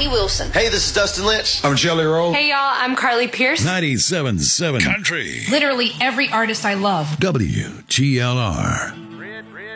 Lainey Wilson. Hey, this is Dustin Lynch. I'm Jelly Roll. Hey, y'all, I'm Carly Pierce. 97.7 Country. Literally every artist I love. WGLR.